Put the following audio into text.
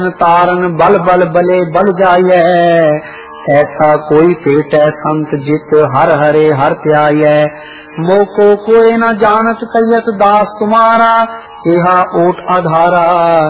तारन बल बल बले बल जाइए, ऐसा कोई पेट है संत जित हर हरे हर त्याय। मोको कोई न जानत कहियत दास तुम्हारा, एहा ओट आधारा